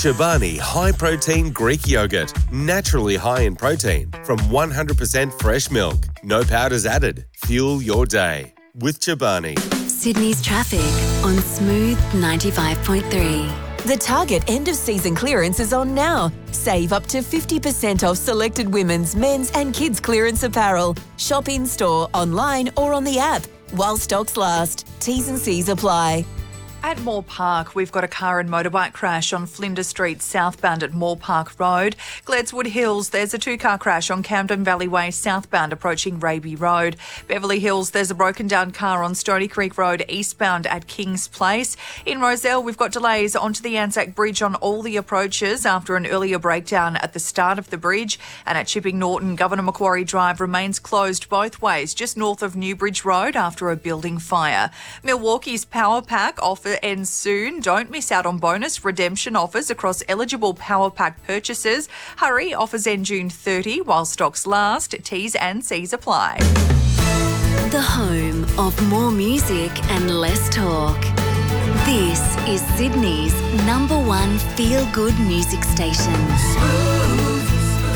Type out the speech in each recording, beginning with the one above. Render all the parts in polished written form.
Chobani High Protein Greek Yogurt. Naturally high in protein from 100% fresh milk. No powders added. Fuel your day with Chobani. Sydney's traffic on Smooth 95.3. The Target end-of-season clearance is on now. Save up to 50% off selected women's, men's and kids' clearance apparel. Shop in-store, online or on the app. While stocks last. T's and C's apply. At Moore Park, we've got a car and motorbike crash on Flinders Street southbound at Moore Park Road. Gledswood Hills, there's a two-car crash on Camden Valley Way southbound approaching Raby Road. Beverly Hills, there's a broken down car on Stony Creek Road eastbound at Kings Place. In Rozelle, we've got delays onto the Anzac Bridge on all the approaches after an earlier breakdown at the start of the bridge. And at Chipping Norton, Governor Macquarie Drive remains closed both ways just north of Newbridge Road after a building fire. Milwaukee's Power Pack offer ends soon. Don't miss out on bonus redemption offers across eligible Power Pack purchases. Hurry, offers end June 30 while stocks last. T's and C's apply. The home of more music and less talk. This is Sydney's number one feel-good music station. Smooth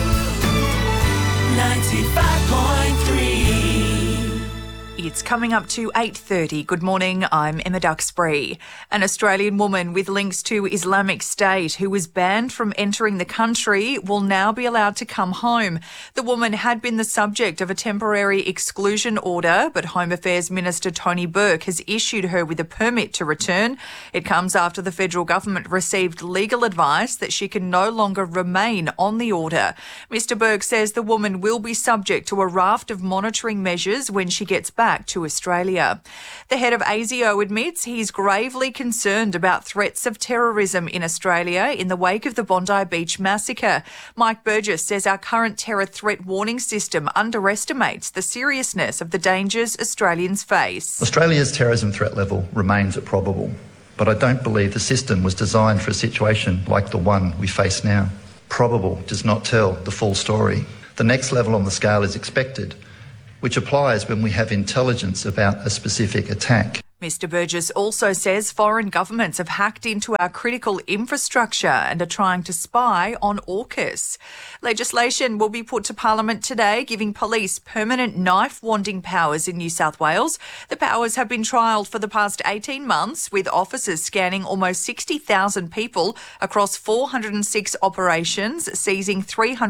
95.3. It's coming up to 8:30. Good morning, I'm Emma Duxbury. An Australian woman with links to Islamic State who was banned from entering the country will now be allowed to come home. The woman had been the subject of a temporary exclusion order, but Home Affairs Minister Tony Burke has issued her with a permit to return. It comes after the federal government received legal advice that she can no longer remain on the order. Mr Burke says the woman will be subject to a raft of monitoring measures when she gets back to Australia. The head of ASIO admits he's gravely concerned about threats of terrorism in Australia in the wake of the Bondi Beach massacre. Mike Burgess says our current terror threat warning system underestimates the seriousness of the dangers Australians face. Australia's terrorism threat level remains at probable, but I don't believe the system was designed for a situation like the one we face now. Probable does not tell the full story. The next level on the scale is expected, which applies when we have intelligence about a specific attack. Mr Burgess also says foreign governments have hacked into our critical infrastructure and are trying to spy on AUKUS. Legislation will be put to Parliament today, giving police permanent knife-wanding powers in New South Wales. The powers have been trialled for the past 18 months, with officers scanning almost 60,000 people across 406 operations, seizing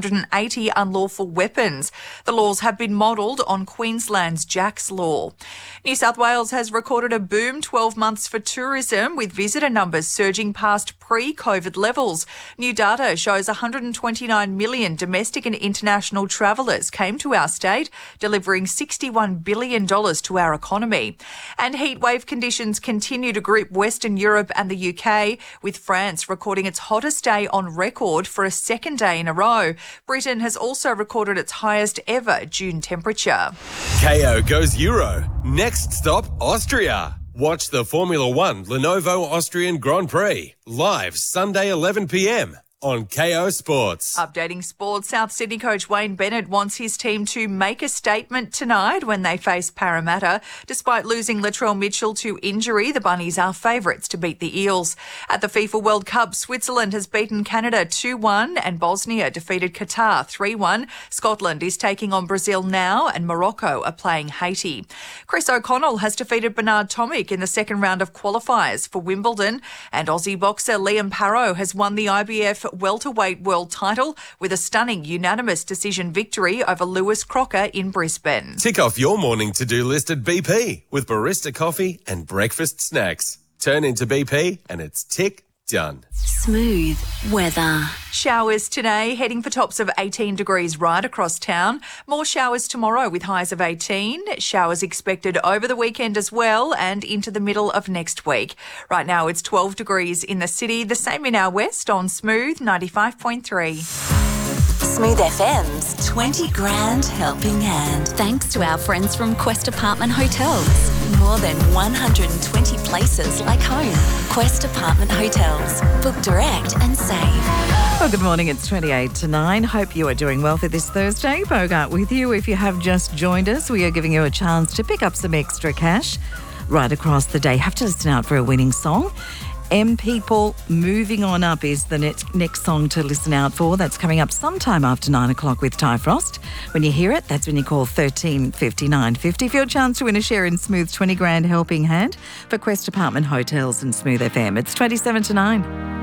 380 unlawful weapons. The laws have been modelled on Queensland's Jack's Law. New South Wales has recorded a boom 12 months for tourism, with visitor numbers surging past pre-COVID levels. New data shows 129 million domestic and international travellers came to our state, delivering $61 billion to our economy. And heatwave conditions continue to grip Western Europe and the UK, with France recording its hottest day on record for a second day in a row. Britain has also recorded its highest ever June temperature. KO goes Euro. Next stop, Austria. Watch the Formula One Lenovo Austrian Grand Prix live Sunday 11 p.m. on KO Sports. Updating sports, South Sydney coach Wayne Bennett wants his team to make a statement tonight when they face Parramatta. Despite losing Latrell Mitchell to injury, the Bunnies are favourites to beat the Eels. At the FIFA World Cup, Switzerland has beaten Canada 2-1 and Bosnia defeated Qatar 3-1. Scotland is taking on Brazil now and Morocco are playing Haiti. Chris O'Connell has defeated Bernard Tomic in the second round of qualifiers for Wimbledon, and Aussie boxer Liam Parrow has won the IBF welterweight world title with a stunning unanimous decision victory over Lewis Crocker in Brisbane. Tick off your morning to-do list at BP with barista coffee and breakfast snacks. Turn into BP and it's tick done. Smooth weather. Showers today, heading for tops of 18 degrees right across town. More showers tomorrow with highs of 18. Showers expected over the weekend as well and into the middle of next week. Right now it's 12 degrees in the city, the same in our west on Smooth 95.3. Smooth FM's 20 grand helping hand. Thanks to our friends from Quest Apartment Hotels. More than 120 places like home. Quest Apartment Hotels. Book direct and save. Well, good morning. It's 28 to 9. Hope you are doing well for this Thursday. Bogart with you. If you have just joined us, we are giving you a chance to pick up some extra cash right across the day. Have to listen out for a winning song. M People, Moving On Up is the next song to listen out for. That's coming up sometime after 9 o'clock with Ty Frost. When you hear it, that's when you call 13 59 50 for your chance to win a share in Smooth's 20 grand helping hand for Quest Apartment Hotels and Smooth FM. It's 27 to 9.